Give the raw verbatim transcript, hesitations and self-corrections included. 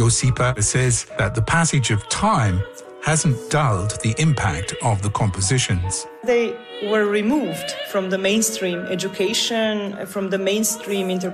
Josipa says that the passage of time hasn't dulled the impact of the compositions. They were removed from the mainstream education, from the mainstream interpretation.